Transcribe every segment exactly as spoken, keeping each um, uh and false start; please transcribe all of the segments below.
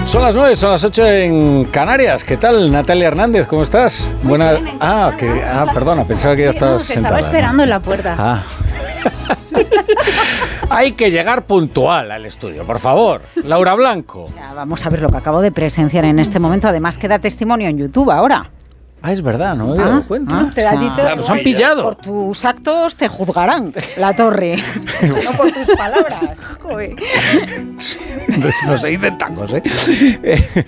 Son las nueve, son las ocho en Canarias. ¿Qué tal, Natalia Hernández? ¿Cómo estás? Muy Buena. bien, ah, que, ah, perdona, pensaba que ya estabas no, te sentada. estaba esperando en la puerta. Ah. Hay que llegar puntual al estudio, por favor. Laura Blanco. O sea, vamos a ver lo que acabo de presenciar en este momento. Además, queda testimonio en YouTube ahora. Ah, es verdad, no me había Ah, dado cuenta. ah, te da a ti te da Nos han igual. pillado. Por tus actos te juzgarán, la torre. No por tus palabras. Joder. No se dicen tacos, ¿eh? eh,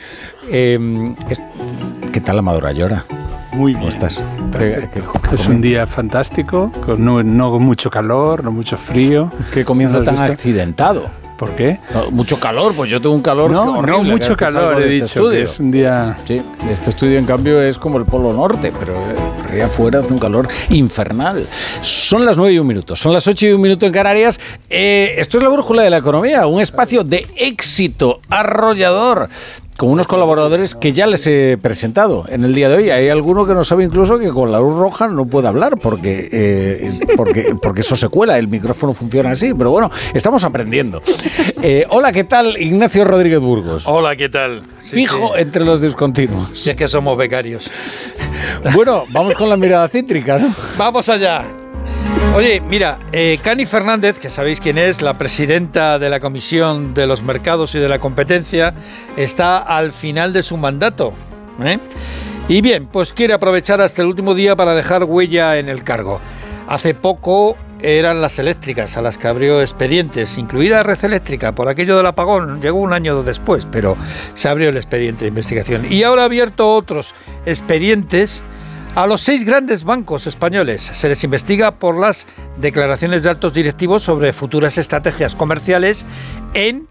eh es, ¿Qué tal la Amadora Llora? Muy bien. ¿Cómo estás? Perfecto. Es un día fantástico, con no, no mucho calor, no mucho frío. Qué comienzo ¿Has tan visto? accidentado. ¿Por qué? No, mucho calor, pues yo tengo un calor No, horrible, no mucho cada vez que calor, salgo he de dicho, este estudio. que es un día... Sí, este estudio en cambio es como el Polo Norte, pero eh, allá afuera hace un calor infernal. Son las nueve y un minuto, son las ocho y un minuto en Canarias. Eh, esto es la brújula de la economía, un espacio de éxito arrollador, con unos colaboradores que ya les he presentado en el día de hoy. Hay alguno que no sabe incluso que con la luz roja no puede hablar porque, eh, porque, porque eso se cuela, el micrófono funciona así, pero bueno, estamos aprendiendo. Eh, hola, ¿qué tal? Ignacio Rodríguez Burgos. Hola, ¿qué tal? Sí, Fijo sí. entre los discontinuos. Si es que somos becarios. Bueno, vamos con la mirada cítrica, ¿no? Vamos allá. Oye, mira, eh, Cani Fernández, que sabéis quién es, la presidenta de la Comisión de los Mercados y de la Competencia, está al final de su mandato, ¿eh? Y bien, pues quiere aprovechar hasta el último día para dejar huella en el cargo. Hace poco eran las eléctricas a las que abrió expedientes, incluida Red Eléctrica, por aquello del apagón. Llegó un año después, pero se abrió el expediente de investigación. Y ahora ha abierto otros expedientes a los seis grandes bancos españoles. Se les investiga por las declaraciones de altos directivos sobre futuras estrategias comerciales en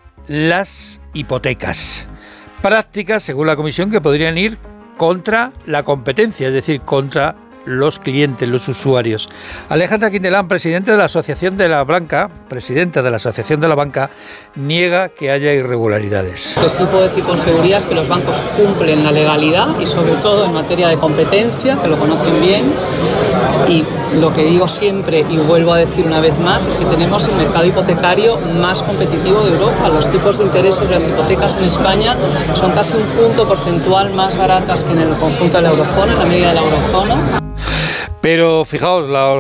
las hipotecas. Prácticas, según la comisión, que podrían ir contra la competencia, es decir, contra los clientes, los usuarios. Alejandra Quindelán, presidente de la Asociación de la Banca, presidenta de la Asociación de la Banca, niega que haya irregularidades. Lo que sí puedo decir con seguridad es que los bancos cumplen la legalidad y sobre todo en materia de competencia, que lo conocen bien. Y lo que digo siempre y vuelvo a decir una vez más es que tenemos el mercado hipotecario más competitivo de Europa. Los tipos de interés sobre las hipotecas en España son casi un punto porcentual más baratas que en el conjunto de la eurozona, en la media de la eurozona. Pero fijaos, la